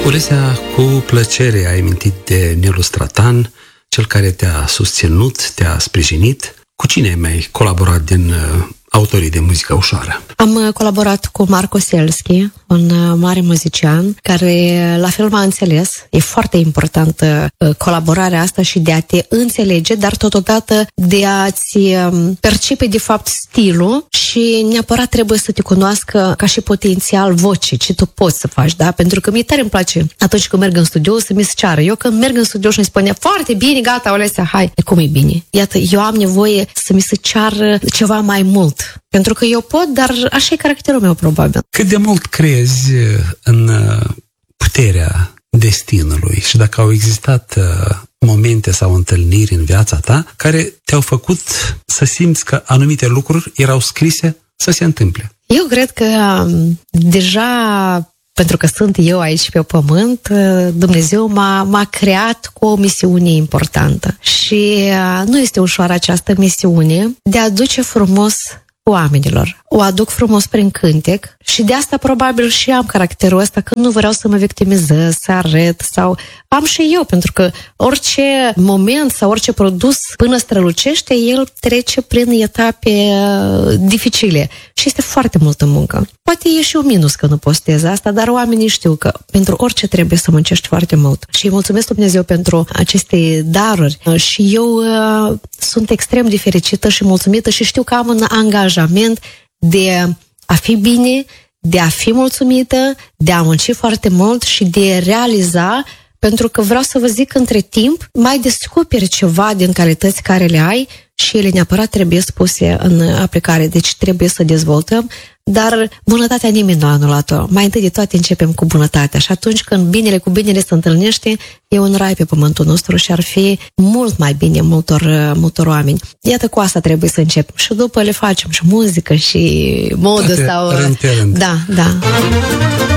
Olesea, cu plăcere ai amintit de Nelu Stratan, cel care te-a susținut, te-a sprijinit. Cu cine ai mai colaborat din autorii de muzică ușoară? Am colaborat cu Marco Selski, un mare muzician, care la fel m-a înțeles. E foarte importantă colaborarea asta și de a te înțelege, dar totodată de a-ți percepe de fapt stilul și neapărat trebuie să te cunoască ca și potențial voce, ce tu poți să faci, da? Pentru că mie tare îmi place atunci când merg în studio să mi se ceară. Eu când merg în studio și îmi spune foarte bine, gata, Olesea, hai. E cum e bine? Iată, eu am nevoie să mi se ceară ceva mai mult. Pentru că eu pot, dar așa e caracterul meu, probabil. Cât de mult crezi în puterea destinului și dacă au existat momente sau întâlniri în viața ta care te-au făcut să simți că anumite lucruri erau scrise să se întâmple? Eu cred că deja, pentru că sunt eu aici pe pământ, Dumnezeu m-a creat cu o misiune importantă. Și nu este ușoară această misiune de a duce frumos oamenilor. O aduc frumos prin cântec și de asta probabil și am caracterul ăsta că nu vreau să mă victimizez, să arăt sau am și eu, pentru că orice moment sau orice produs până strălucește, el trece prin etape dificile și este foarte multă muncă. Poate e și un minus că nu postez asta, dar oamenii știu că pentru orice trebuie să muncești foarte mult. Și îi mulțumesc Dumnezeu pentru aceste daruri și eu sunt extrem de fericită și mulțumită și știu că am un angajament de a fi bine, de a fi mulțumită, de a munci foarte mult și de a realiza, pentru că vreau să vă zic că între timp mai descoperi ceva din calități care le ai și ele neapărat trebuie spuse în aplicare, deci trebuie să dezvoltăm, dar bunătatea nimeni nu a anulat-o. Mai întâi de toate începem cu bunătatea și atunci când binele cu binele se întâlnește, e un rai pe pământul nostru și ar fi mult mai bine multor oameni. Iată, cu asta trebuie să începem și după le facem și muzică și modă sau... Rând pe rând. Da.